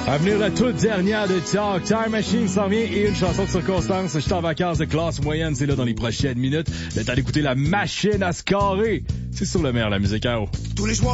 À venir la toute dernière de Talk. Time Machine s'en vient et une chanson de circonstance. Je suis en vacances de classe moyenne, c'est là dans les prochaines minutes. Le temps d'écouter la machine à scorer. C'est sur le meilleur, la musique à eau. Tous les jours.